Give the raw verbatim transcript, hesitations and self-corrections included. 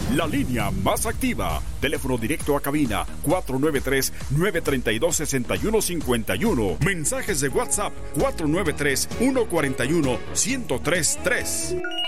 la línea más activa. Teléfono directo a cabina cuatro nueve tres, nueve tres dos, seis uno cinco uno. Mensajes de WhatsApp cuatro nueve tres, uno cuatro uno, uno cero tres tres.